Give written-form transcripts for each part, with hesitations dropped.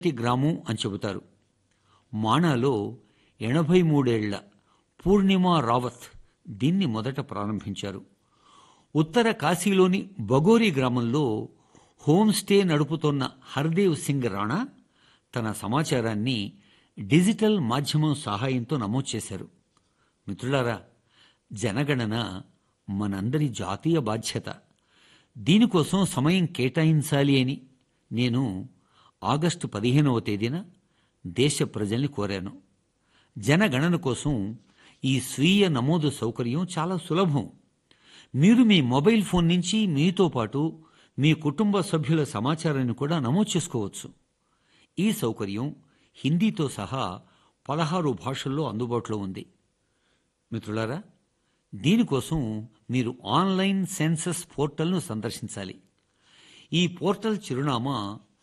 గ్రామం అని చెబుతారు. మాణాలో 83 ఏళ్ల పూర్ణిమా రావత్ దీన్ని మొదట ప్రారంభించారు. ఉత్తర కాశీలోని బగోరి గ్రామంలో హోంస్టే నడుపుతోన్న హర్దేవ్ సింగ్ రాణా తన సమాచారాన్ని డిజిటల్ మాధ్యమం సహాయంతో నమోదు చేశారు. మిత్రులారా, జనగణన మనందరి జాతీయ బాధ్యత. దీనికోసం సమయం కేటాయించాలి అని నేను ఆగస్టు 15వ తేదీన దేశ ప్రజల్ని కోరాను. జనగణన కోసం ఈ స్వీయ నమోదు సౌకర్యం చాలా సులభం. మీరు మీ మొబైల్ ఫోన్ నుంచి మీతో పాటు మీ కుటుంబ సభ్యుల సమాచారాన్ని కూడా నమోదు చేసుకోవచ్చు. ఈ సౌకర్యం హిందీతో సహా 16 భాషల్లో అందుబాటులో ఉంది. మిత్రులారా, దీనికోసం మీరు ఆన్లైన్ సెన్సస్ పోర్టల్ను సందర్శించాలి. ఈ పోర్టల్ చిరునామా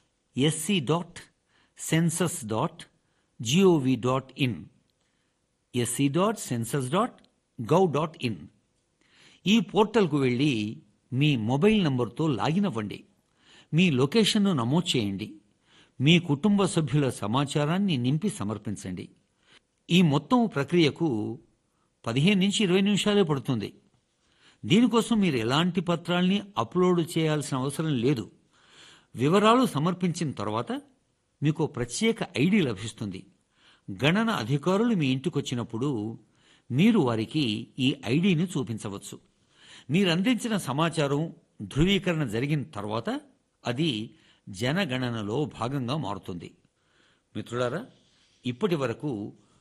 sc.census.gov.in sc.census.gov.in. ఈ పోర్టల్కు వెళ్ళి మీ మొబైల్ నంబర్తో లాగిన్ అవ్వండి. మీ లొకేషన్ను నమోదు చేయండి. మీ కుటుంబ సభ్యుల సమాచారాన్ని నింపి సమర్పించండి. ఈ మొత్తం ప్రక్రియకు 15 నుంచి 20 నిమిషాలే పడుతుంది. దీనికోసం మీరు ఎలాంటి పత్రాల్ని అప్లోడ్ చేయాల్సిన అవసరం లేదు. వివరాలు సమర్పించిన తర్వాత మీకు ప్రత్యేక ఐడి లభిస్తుంది. గణన అధికారులు మీ ఇంటికొచ్చినప్పుడు మీరు వారికి ఈ ఐడిని చూపించవచ్చు. మీరు అందించిన సమాచారం ధృవీకరణ జరిగిన తర్వాత అది జనగణనలో భాగంగా మారుతుంది. మిత్రులారా, ఇప్పటి వరకు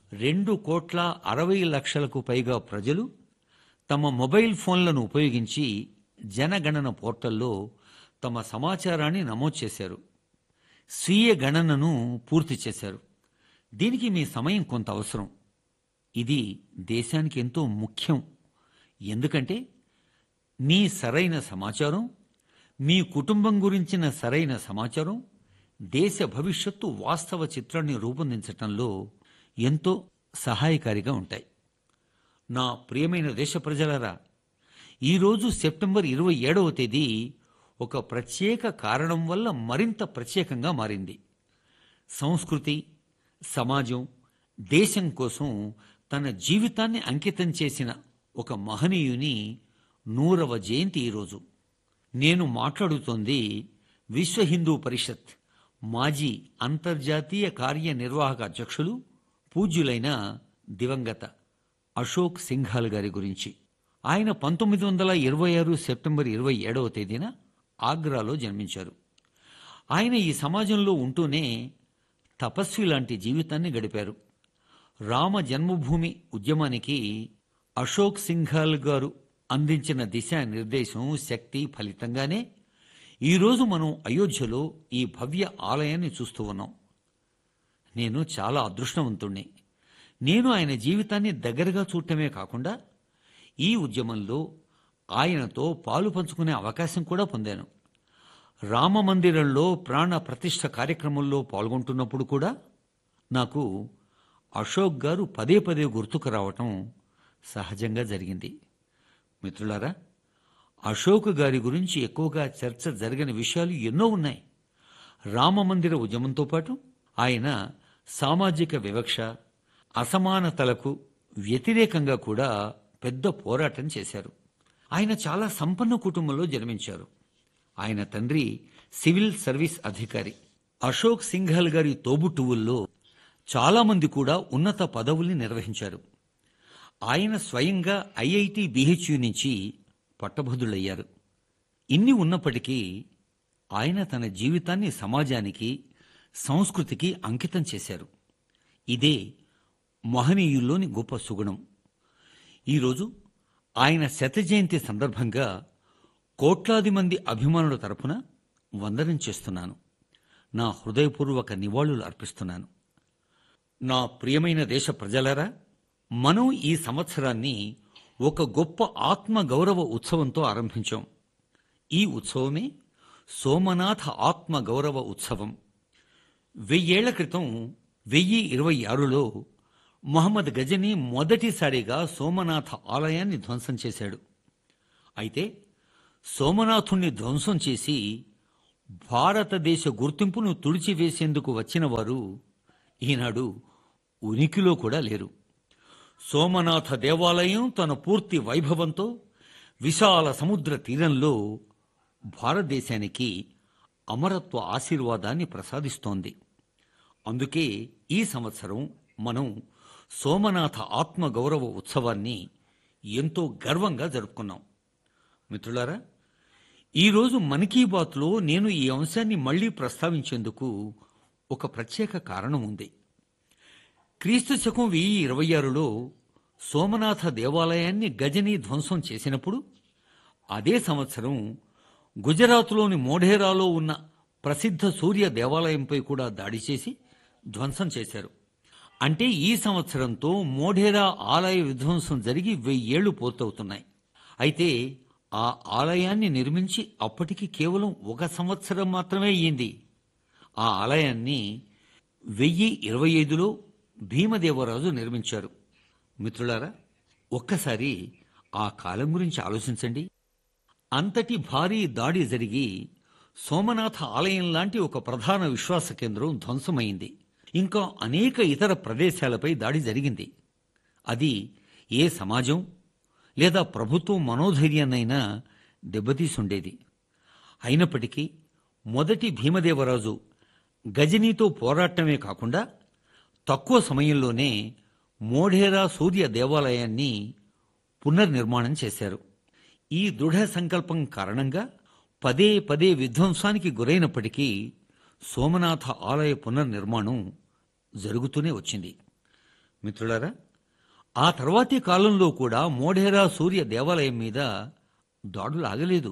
2,60,00,000కు పైగా ప్రజలు తమ మొబైల్ ఫోన్లను ఉపయోగించి జనగణన పోర్టల్లో తమ సమాచారాన్ని నమోదు చేశారు. స్వీయ గణనను పూర్తి చేశారు. దీనికి మీ సమయం కొంత అవసరం. ఇది దేశానికి ఎంతో ముఖ్యం. ఎందుకంటే మీ సరైన సమాచారం, మీ కుటుంబం గురించిన సరైన సమాచారం దేశ భవిష్యత్తు వాస్తవ చిత్రాన్ని రూపొందించటంలో ఎంతో సహాయకారిగా ఉంటాయి. నా ప్రియమైన దేశ ప్రజలారా, ఈరోజు సెప్టెంబర్ 27వ తేదీ ఒక ప్రత్యేక కారణం వల్ల మరింత ప్రత్యేకంగా మారింది. సంస్కృతి, సమాజం, దేశం కోసం తన జీవితాన్ని అంకితం చేసిన ఒక మహనీయుని 100వ జయంతి ఈరోజు. నేను మాట్లాడుతోంది విశ్వ హిందూ పరిషత్ మాజీ అంతర్జాతీయ కార్యనిర్వాహక అధ్యక్షులు పూజ్యులైన దివంగత అశోక్ సింఘాల్ గారి గురించి. ఆయన 1926 సెప్టెంబర్ 27వ తేదీన ఆగ్రాలో జన్మించారు. ఆయన ఈ సమాజంలో ఉంటూనే తపస్వి లాంటి జీవితాన్ని గడిపారు. రామ జన్మభూమి ఉద్యమానికి అశోక్ సింఘాల్ గారు అందించిన దిశానిర్దేశం, శక్తి ఫలితంగానే ఈరోజు మనం అయోధ్యలో ఈ భవ్య ఆలయాన్ని చూస్తూ ఉన్నాం. నేను చాలా అదృష్టవంతుణ్ణి. నేను ఆయన జీవితాన్ని దగ్గరగా చూడటమే కాకుండా ఈ ఉద్యమంలో ఆయనతో పాలు పంచుకునే అవకాశం కూడా పొందాను. రామమందిరంలో ప్రాణ ప్రతిష్ఠ కార్యక్రమంలో పాల్గొంటున్నప్పుడు కూడా నాకు అశోక్ గారు పదే పదే గుర్తుకు రావటం సహజంగా జరిగింది. మిత్రులారా, అశోక్ గారి గురించి ఎక్కువగా చర్చ జరిగిన విషయాలు ఎన్నో ఉన్నాయి. రామమందిర ఉద్యమంతో పాటు ఆయన సామాజిక వివక్ష, అసమానతలకు వ్యతిరేకంగా కూడా పెద్ద పోరాటం చేశారు. ఆయన చాలా సంపన్న కుటుంబంలో జన్మించారు. ఆయన తండ్రి సివిల్ సర్వీస్ అధికారి. అశోక్ సింఘాల్ గారి తోబుట్టువుల్లో చాలామంది కూడా ఉన్నత పదవుల్ని నిర్వహించారు. ఆయన స్వయంగా ఐఐటి బిహెచ్యు నుంచి పట్టభద్రులయ్యారు. ఇన్ని ఉన్నప్పటికీ ఆయన తన జీవితాన్ని సమాజానికి, సంస్కృతికి అంకితం చేశారు. ఇదే మహనీయుల్లోని గొప్ప సుగుణం. ఈరోజు ఆయన శత జయంతి సందర్భంగా కోట్లాది మంది అభిమానుల తరపున వందనం చేస్తున్నాను. నా హృదయపూర్వక నివాళులు అర్పిస్తున్నాను. నా ప్రియమైన దేశ ప్రజలారా, మనం ఈ సంవత్సరాన్ని ఒక గొప్ప ఆత్మ గౌరవ ఉత్సవంతో ఆరంభించాం. ఈ ఉత్సవమే సోమనాథ ఆత్మ గౌరవ ఉత్సవం. 1000 ఏళ్ల క్రితం 1026లో మొహమ్మద్ గజనీ మొదటిసారిగా సోమనాథ ఆలయాన్ని ధ్వంసం చేశాడు. అయితే సోమనాథుణ్ణి ధ్వంసం చేసి భారతదేశ గుర్తింపును తుడిచివేసేందుకు వచ్చిన వారు ఈనాడు ఉనికిలో కూడా లేరు. సోమనాథ దేవాలయం తన పూర్తి వైభవంతో విశాల సముద్ర తీరంలో భారతదేశానికి అమరత్వ ఆశీర్వాదాన్ని ప్రసాదిస్తోంది. అందుకే ఈ సంవత్సరం మనం సోమనాథ ఆత్మగౌరవ ఉత్సవాన్ని ఎంతో గర్వంగా జరుపుకున్నాం. మిత్రులారా, ఈరోజు మన్ కీ బాత్లో నేను ఈ అంశాన్ని మళ్లీ ప్రస్తావించేందుకు ఒక ప్రత్యేక కారణం ఉంది. క్రీస్తు శకం 1026లో సోమనాథ దేవాలయాన్ని గజనీ ధ్వంసం చేసినప్పుడు అదే సంవత్సరం గుజరాత్లోని మోఢేరాలో ఉన్న ప్రసిద్ధ సూర్య దేవాలయంపై కూడా దాడి చేసి ధ్వంసం చేశారు. అంటే ఈ సంవత్సరంతో మోఢేరా ఆలయ విధ్వంసం జరిగి 1000 ఏళ్లు పూర్తవుతున్నాయి. అయితే ఆ ఆలయాన్ని నిర్మించి అప్పటికి కేవలం 1 సంవత్సరం మాత్రమే అయ్యింది. ఆ ఆలయాన్ని 1025లో భీమదేవరాజు నిర్మించారు. మిత్రులారా, ఒక్కసారి ఆ కాలం గురించి ఆలోచించండి. అంతటి భారీ దాడి జరిగి సోమనాథ ఆలయం లాంటి ఒక ప్రధాన విశ్వాస కేంద్రం ధ్వంసమైంది. ఇంకా అనేక ఇతర ప్రదేశాలపై దాడి జరిగింది. అది ఏ సమాజం లేదా ప్రభుత్వం మనోధైర్యాన్నైనా దెబ్బతీసుండేది. అయినప్పటికీ మొదటి భీమదేవరాజు గజనీతో పోరాటమే కాకుండా తక్కువ సమయంలోనే మోఢేరా సూర్య దేవాలయాన్ని పునర్నిర్మాణం చేశారు. ఈ దృఢ సంకల్పం కారణంగా పదే పదే విధ్వంసానికి గురైనప్పటికీ సోమనాథ ఆలయ పునర్నిర్మాణం జరుగుతూనే వచ్చింది. మిత్రులారా, ఆ తర్వాతి కాలంలో కూడా మోఢేరా సూర్య దేవాలయం మీద దాడులు ఆగలేదు.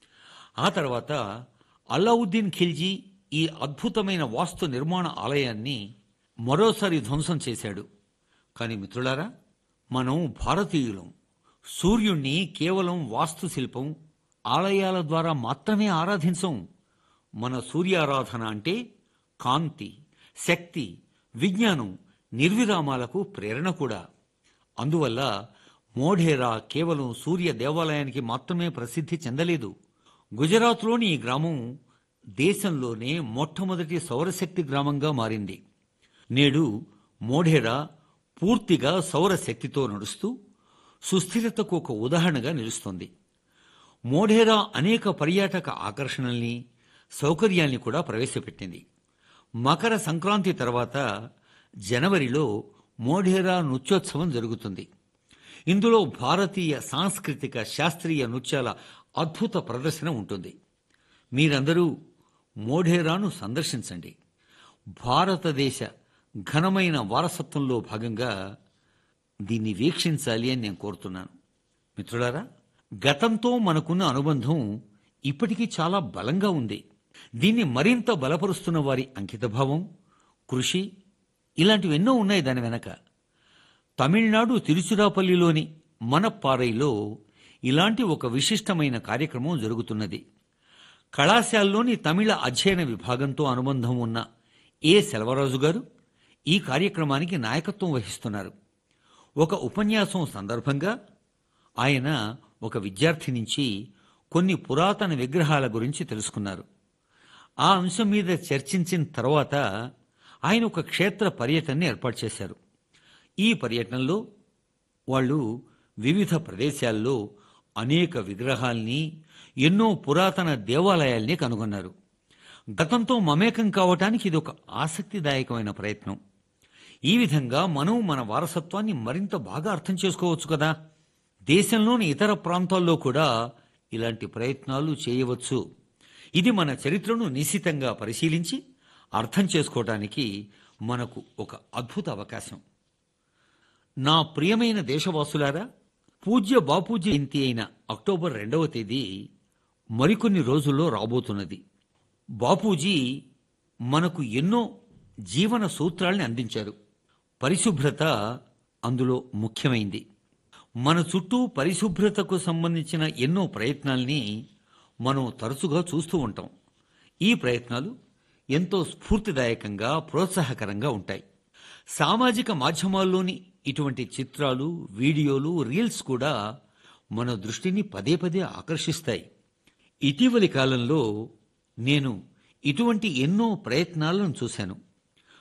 ఆ తర్వాత అల్లావుద్దీన్ ఖిల్జీ ఈ అద్భుతమైన వాస్తు నిర్మాణ ఆలయాన్ని మరోసారి ధ్వంసం చేశాడు. కానీ మిత్రులారా, మనం భారతీయులం సూర్యుణ్ణి కేవలం వాస్తుశిల్పం, ఆలయాల ద్వారా మాత్రమే ఆరాధించం. మన సూర్యారాధన అంటే కాంతి, శక్తి, విజ్ఞానం, నిర్విరామాలకు ప్రేరణ కూడా. అందువల్ల మోఢేరా కేవలం సూర్య దేవాలయానికి మాత్రమే ప్రసిద్ధి చెందలేదు. గుజరాత్లోని ఈ గ్రామం దేశంలోనే మొట్టమొదటి సౌరశక్తి గ్రామంగా మారింది. నేడు మోఢేరా పూర్తిగా సౌరశక్తితో నడుస్తూ సుస్థిరతకు ఒక ఉదాహరణగా నిలుస్తోంది. మోఢేరా అనేక పర్యాటక ఆకర్షణల్ని, సౌకర్యాల్ని కూడా ప్రవేశపెట్టింది. మకర సంక్రాంతి తర్వాత జనవరిలో మోఢేరా నృత్యోత్సవం జరుగుతుంది. ఇందులో భారతీయ సాంస్కృతిక శాస్త్రీయ నృత్యాల అద్భుత ప్రదర్శన ఉంటుంది. మీరందరూ మోఢేరాను సందర్శించండి. భారతదేశ ఘనమైన వారసత్వంలో భాగంగా దీన్ని వీక్షించాలి అని నేను కోరుతున్నాను. మిత్రులారా, గతంతో మనకున్న అనుబంధం ఇప్పటికీ చాలా బలంగా ఉంది. దీన్ని మరింత బలపరుస్తున్న వారి అంకితభావం, కృషి ఇలాంటివెన్నో ఉన్నాయి దాని వెనక. తమిళనాడు తిరుచిరాపల్లిలోని మనప్పారైలో ఇలాంటి ఒక విశిష్టమైన కార్యక్రమం జరుగుతున్నది. కళాశాలలోని తమిళ అధ్యయన విభాగంతో అనుబంధం ఉన్న ఏ సెల్వరాజు గారు ఈ కార్యక్రమానికి నాయకత్వం వహిస్తున్నారు. ఒక ఉపన్యాసం సందర్భంగా ఆయన ఒక విద్యార్థి నుంచి కొన్ని పురాతన విగ్రహాల గురించి తెలుసుకున్నారు. ఆ అంశం మీద చర్చించిన తర్వాత ఆయన ఒక క్షేత్ర పర్యటనని ఏర్పాటు చేశారు. ఈ పర్యటనలో వాళ్ళు వివిధ ప్రదేశాల్లో అనేక విగ్రహాల్ని, ఎన్నో పురాతన దేవాలయాల్ని కనుగొన్నారు. గతంతో మమేకం కావటానికి ఇది ఒక ఆసక్తిదాయకమైన ప్రయత్నం. ఈ విధంగా మనం మన వారసత్వాన్ని మరింత బాగా అర్థం చేసుకోవచ్చు కదా. దేశంలోని ఇతర ప్రాంతాల్లో కూడా ఇలాంటి ప్రయత్నాలు చేయవచ్చు. ఇది మన చరిత్రను నిశితంగా పరిశీలించి అర్థం చేసుకోవటానికి మనకు ఒక అద్భుత అవకాశం. నా ప్రియమైన దేశవాసులారా, పూజ్య బాపూజీ జయంతి అయిన అక్టోబర్ 2వ తేదీ మరికొన్ని రోజుల్లో రాబోతున్నది. బాపూజీ మనకు ఎన్నో జీవన సూత్రాల్ని అందించారు. పరిశుభ్రత అందులో ముఖ్యమైంది. మన చుట్టూ పరిశుభ్రతకు సంబంధించిన ఎన్నో ప్రయత్నాల్ని మనం తరచుగా చూస్తూ ఉంటాం. ఈ ప్రయత్నాలు ఎంతో స్ఫూర్తిదాయకంగా, ప్రోత్సాహకరంగా ఉంటాయి. సామాజిక మాధ్యమాల్లోని ఇటువంటి చిత్రాలు, వీడియోలు, రీల్స్ కూడా మన దృష్టిని పదే పదే ఆకర్షిస్తాయి. ఇటీవలి కాలంలో నేను ఇటువంటి ఎన్నో ప్రయత్నాలను చూశాను.